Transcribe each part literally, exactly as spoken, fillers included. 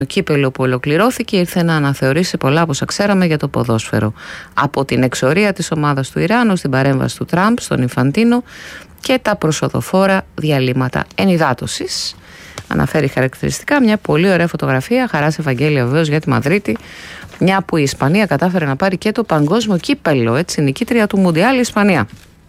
κύπελλο που ολοκληρώθηκε ήρθε να αναθεωρήσει πολλά από όσα ξέραμε για το ποδόσφαιρο. Από την εξορία της ομάδας του Ιράν στην παρέμβαση του Τραμπ στον Ινφαντίνο και τα προσοδοφόρα διαλύματα ενυδάτωσης. Αναφέρει χαρακτηριστικά μια πολύ ωραία φωτογραφία, χαράς Ευαγγέλια βεβαίως για τη Μαδρίτη, μια που η Ισπανία κατάφερε να πάρει και το παγκόσμιο κύπελλο, έτσι, νικήτρια του Μουντιάλ η Ισπανία.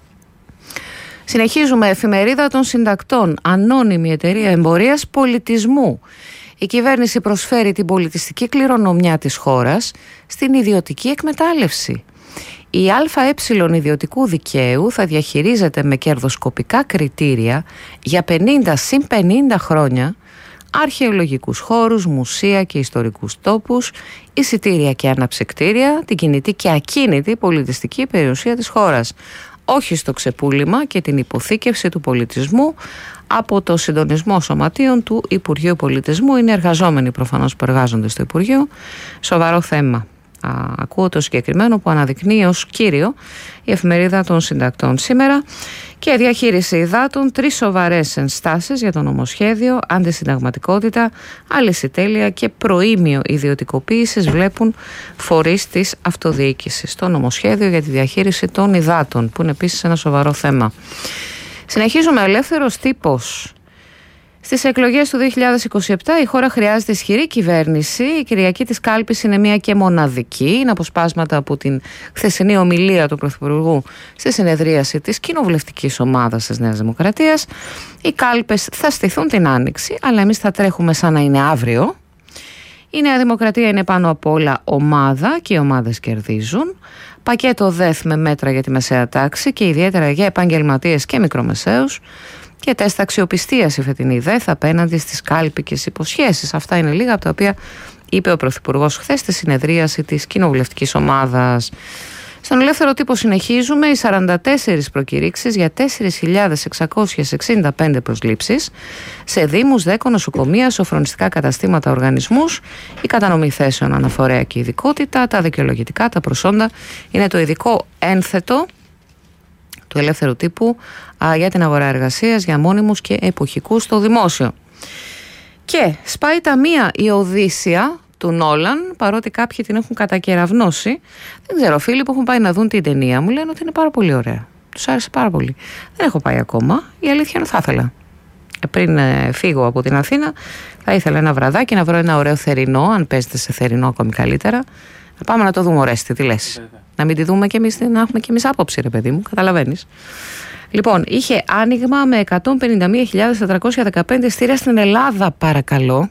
Συνεχίζουμε, εφημερίδα των συντακτών, ανώνυμη εταιρεία εμπορίας πολιτισμού. Η κυβέρνηση προσφέρει την πολιτιστική κληρονομιά της χώρας στην ιδιωτική εκμετάλλευση. Η ΑΕ ιδιωτικού δικαίου θα διαχειρίζεται με κερδοσκοπικά κριτήρια για πενήντα συν πενήντα χρόνια αρχαιολογικούς χώρους, μουσεία και ιστορικούς τόπους, εισιτήρια και αναψυκτήρια, την κινητή και ακίνητη πολιτιστική περιουσία της χώρας. Όχι στο ξεπούλημα και την υποθήκευση του πολιτισμού από το συντονισμό σωματείων του Υπουργείου Πολιτισμού. Είναι εργαζόμενοι προφανώς που εργάζονται στο Υπουργείο. Σοβαρό θέμα. Α, ακούω το συγκεκριμένο που αναδεικνύει ως κύριο η εφημερίδα των συντακτών σήμερα. Και διαχείριση υδάτων, τρεις σοβαρές ενστάσεις για το νομοσχέδιο, αντισυνταγματικότητα, αλυσιτέλεια και προήμιο ιδιωτικοποίησης βλέπουν φορείς της αυτοδιοίκησης. Το νομοσχέδιο για τη διαχείριση των υδάτων, που είναι επίσης ένα σοβαρό θέμα. Συνεχίζουμε, ελεύθερος τύπος. Στις εκλογές του δύο χιλιάδες είκοσι επτά η χώρα χρειάζεται ισχυρή κυβέρνηση. Η Κυριακή της κάλπης είναι μία και μοναδική. Είναι αποσπάσματα από την χθεσινή ομιλία του Πρωθυπουργού στη συνεδρίαση της κοινοβουλευτικής ομάδας της Νέας Δημοκρατίας. Οι κάλπες θα στηθούν την Άνοιξη, αλλά εμείς θα τρέχουμε σαν να είναι αύριο. Η Νέα Δημοκρατία είναι πάνω απ' όλα ομάδα και οι ομάδες κερδίζουν. Πακέτο ΔΕΘ με μέτρα για τη μεσαία τάξη και ιδιαίτερα για επαγγελματίες και μικρομεσαίους. Και τεστ αξιοπιστίας η φετινή ΔΕΘ απέναντι στις κάλπικες υποσχέσεις. Αυτά είναι λίγα από τα οποία είπε ο Πρωθυπουργός χθες στη συνεδρίαση της κοινοβουλευτικής ομάδας. Στον ελεύθερο τύπο συνεχίζουμε, οι σαράντα τέσσερις προκηρύξεις για τέσσερις χιλιάδες εξακόσιες εξήντα πέντε προσλήψεις σε δήμους, δέκο, νοσοκομεία, σοφρονιστικά καταστήματα, οργανισμούς, η κατανομή θέσεων αναφορέα και ειδικότητα, τα δικαιολογητικά, τα προσόντα. Είναι το ειδικό ένθετο του ελεύθερου τύπου α, για την αγορά εργασίας, για μόνιμους και εποχικούς στο δημόσιο. Και σπάει τα μία η Οδύσσια του Νόλαν, παρότι κάποιοι την έχουν κατακεραυνώσει. Δεν ξέρω, φίλοι που έχουν πάει να δουν την ταινία μου λένε ότι είναι πάρα πολύ ωραία. Τους άρεσε πάρα πολύ. Δεν έχω πάει ακόμα, η αλήθεια είναι θα ήθελα. Πριν ε, φύγω από την Αθήνα, θα ήθελα ένα βραδάκι να βρω ένα ωραίο θερινό, αν παίζετε σε θερινό ακόμη καλύτερα. Να πάμε να το δούμε, Ορέστη, τι λες? Yeah. Να μην τη δούμε και εμείς, να έχουμε και εμείς άποψη, ρε παιδί μου, καταλαβαίνεις. Λοιπόν, είχε άνοιγμα με εκατόν πενήντα μία χιλιάδες τετρακόσια δεκαπέντε ειστήρια στην Ελλάδα, παρακαλώ.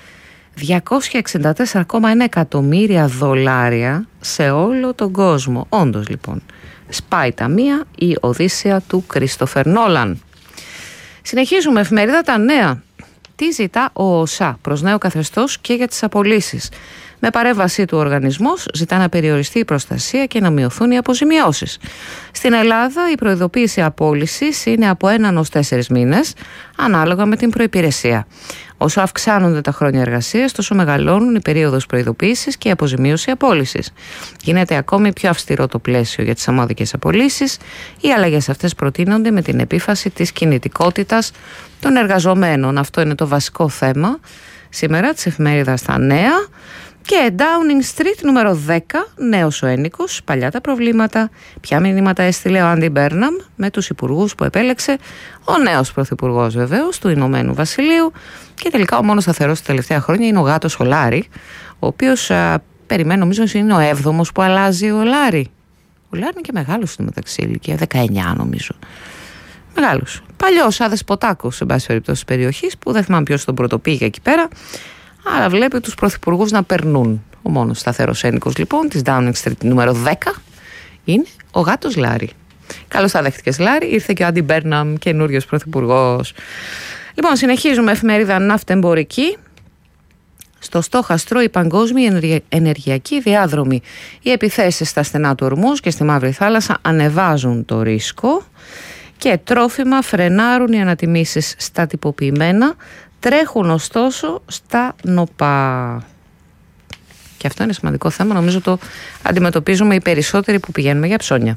διακόσια εξήντα τέσσερα κόμμα ένα εκατομμύρια δολάρια σε όλο τον κόσμο. Όντως, λοιπόν, σπάει τα μία η Οδύσσια του Κρίστοφερ Νόλαν. Συνεχίζουμε, εφημερίδα Τα Νέα. Τι ζητά ο ΟΣΑ προς νέο καθεστώς και για τις απολύσεις? Με παρέμβασή του ο οργανισμός ζητά να περιοριστεί η προστασία και να μειωθούν οι αποζημιώσεις. Στην Ελλάδα η προειδοποίηση απόλυσης είναι από έναν ως τέσσερις μήνες, ανάλογα με την προϋπηρεσία. Όσο αυξάνονται τα χρόνια εργασίας, τόσο μεγαλώνουν η περίοδος προειδοποίησης και η αποζημίωση απόλυσης. Γίνεται ακόμη πιο αυστηρό το πλαίσιο για τις ομαδικές απολύσεις. Οι αλλαγές αυτές προτείνονται με την επίφαση της κινητικότητας των εργαζομένων. Αυτό είναι το βασικό θέμα σήμερα της εφημερίδας Τα Νέα. Και Downing Street νούμερο δέκα, νέος ο ένικος, παλιά τα προβλήματα. Ποια μηνύματα έστειλε ο Άντι Μπέρναμ με τους υπουργούς που επέλεξε ο νέος πρωθυπουργός βεβαίως του Ηνωμένου Βασιλείου. Και τελικά ο μόνος σταθερός τα τελευταία χρόνια είναι ο γάτος ο Λάρη, ο οποίος α, περιμένω νομίζω είναι ο έβδομος που αλλάζει ο Λάρη. Ο Λάρη είναι και μεγάλος στην μεταξύ ηλικία, δεκαεννιά νομίζω. Μεγάλος. Παλιός αδεσποτάκος σε πάση περιπτώσει της περιοχής που δεν θυμάμαι ποιος τον πρωτοπήγε εκεί πέρα. Άρα βλέπει τους πρωθυπουργούς να περνούν. Ο μόνος σταθερός ένικος λοιπόν της Downing Street νούμερο δέκα είναι ο γάτος Λάρη. Καλώς τα δέχτηκες Λάρη, ήρθε και ο Άντι Μπέρναμ, καινούριος πρωθυπουργός. Λοιπόν, συνεχίζουμε, εφημερίδα Ναυτεμπορική. Στο στόχαστρο η παγκόσμια ενεργειακή διάδρομη. Οι επιθέσεις στα στενά του Ορμούζ και στη Μαύρη Θάλασσα ανεβάζουν το ρίσκο και τρόφιμα φρενάρουν οι ανατιμήσεις στα τυποποιημένα. Τρέχουν ωστόσο στα νοπά. Και αυτό είναι σημαντικό θέμα, νομίζω το αντιμετωπίζουμε οι περισσότεροι που πηγαίνουμε για ψώνια.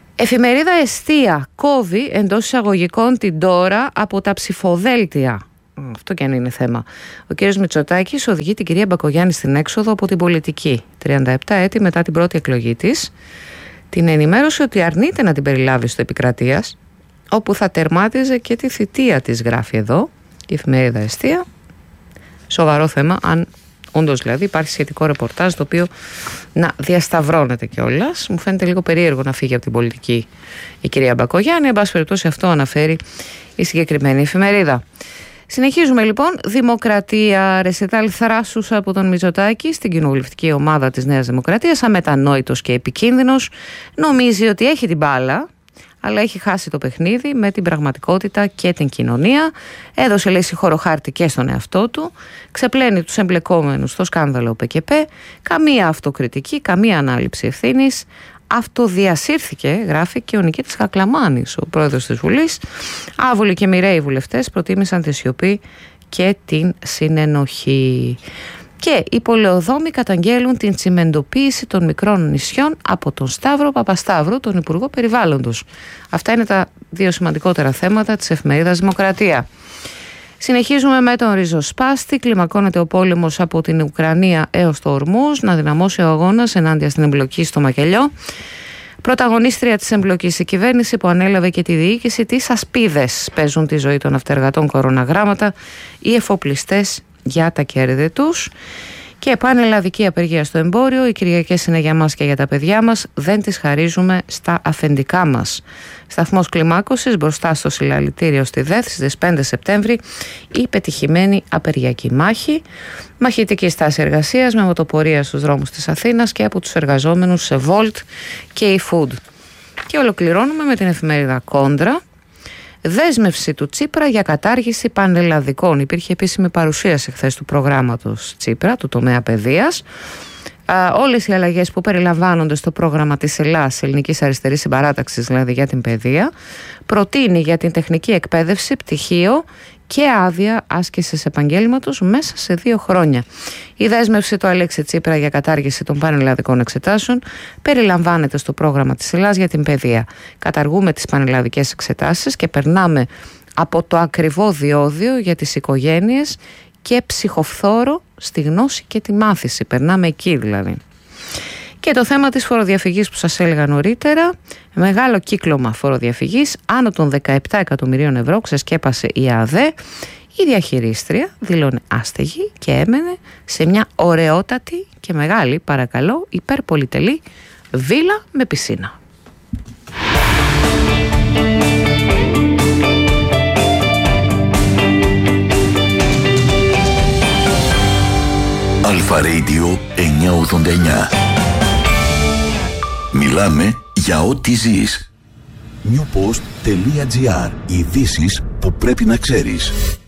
Εφημερίδα Εστία κόβει εντός εισαγωγικών την Τώρα από τα ψηφοδέλτια. αυτό και αν είναι θέμα. Ο κύριος Μητσοτάκης οδηγεί την κυρία Μπακογιάννη στην έξοδο από την πολιτική. τριάντα επτά έτη μετά την πρώτη εκλογή της, την ενημέρωσε ότι αρνείται να την περιλάβει στο Επικρατείας, όπου θα τερμάτιζε και τη θητεία της, γράφει εδώ η εφημερίδα Εστία. Σοβαρό θέμα, αν όντως δηλαδή υπάρχει σχετικό ρεπορτάζ το οποίο να διασταυρώνεται κιόλας. Μου φαίνεται λίγο περίεργο να φύγει από την πολιτική η κυρία Μπακογιάννη. Εν πάση περιπτώσει, αυτό αναφέρει η συγκεκριμένη εφημερίδα. Συνεχίζουμε λοιπόν. Δημοκρατία, ρεσιτάλ θράσους από τον Μητσοτάκη στην κοινοβουλευτική ομάδα της Νέας Δημοκρατίας. Αμετανόητος και επικίνδυνος. Νομίζει ότι έχει την μπάλα, αλλά έχει χάσει το παιχνίδι με την πραγματικότητα και την κοινωνία. Έδωσε, λέει, συγχωροχάρτη και στον εαυτό του. Ξεπλένει τους εμπλεκόμενους στο σκάνδαλο ΠΚΠ. Καμία αυτοκριτική, καμία ανάληψη ευθύνης. Αυτοδιασύρθηκε, γράφει, και ο Νικήτης Χακλαμάνης, ο πρόεδρος της Βουλής. Άβολοι και μοιραίοι βουλευτές προτίμησαν τη σιωπή και την συνενοχή. Και οι πολεοδόμοι καταγγέλουν την τσιμεντοποίηση των μικρών νησιών από τον Σταύρο Παπασταύρου, τον Υπουργό Περιβάλλοντος. Αυτά είναι τα δύο σημαντικότερα θέματα της εφημερίδας Δημοκρατία. Συνεχίζουμε με τον ριζοσπάστη. Κλιμακώνεται ο πόλεμος από την Ουκρανία έως το Ορμούζ, να δυναμώσει ο αγώνας ενάντια στην εμπλοκή στο μακελιό. Πρωταγωνίστρια της εμπλοκής η κυβέρνηση που ανέλαβε και τη διοίκηση της ασπίδες. Παίζουν τη ζωή των αυτεργατών κοροναγράμματα οι εφοπλιστές για τα κέρδη τους. Και πανελλαδική απεργία στο εμπόριο. Οι Κυριακές είναι για μας και για τα παιδιά μας. Δεν τις χαρίζουμε στα αφεντικά μας. Σταθμός κλιμάκωσης μπροστά στο συλλαλητήριο στη ΔΕΘ στις πέντε Σεπτέμβρη. Η πετυχημένη απεργιακή μάχη. Μαχητική στάση εργασίας με μοτοπορία στους δρόμους της Αθήνας και από τους εργαζόμενους σε Volt και eFood. Και ολοκληρώνουμε με την εφημερίδα Κόντρα. Δέσμευση του Τσίπρα για κατάργηση πανελλαδικών. Υπήρχε επίσημη παρουσίαση χθες του προγράμματος Τσίπρα, του τομέα παιδείας. Α, όλες οι αλλαγές που περιλαμβάνονται στο πρόγραμμα της ΕΛΑΣ, Ελληνικής Αριστερής Συμπαράταξης, δηλαδή για την παιδεία, προτείνει για την τεχνική εκπαίδευση πτυχίο και άδεια άσκησης επαγγέλματος μέσα σε δύο χρόνια. Η δέσμευση του Αλέξη Τσίπρα για κατάργηση των πανελλαδικών εξετάσεων περιλαμβάνεται στο πρόγραμμα της ΕΛΑΣ για την παιδεία. Καταργούμε τις πανελλαδικές εξετάσεις και περνάμε από το ακριβό διόδιο για τις οικογένειες και ψυχοφθόρο στη γνώση και τη μάθηση. Περνάμε εκεί δηλαδή. Και το θέμα της φοροδιαφυγής που σας έλεγα νωρίτερα, μεγάλο κύκλωμα φοροδιαφυγής, άνω των δεκαεπτά εκατομμυρίων ευρώ ξεσκέπασε η ΑΔΕ. Η διαχειρίστρια δηλώνει άστεγη και έμενε σε μια ωραιότατη και μεγάλη, παρακαλώ, υπερπολιτελή βίλα με πισίνα. Αλφα Radio εννιακόσια ογδόντα εννιά. Μιλάμε για ό,τι ζεις. newpost.gr. Ειδήσεις που πρέπει να ξέρεις.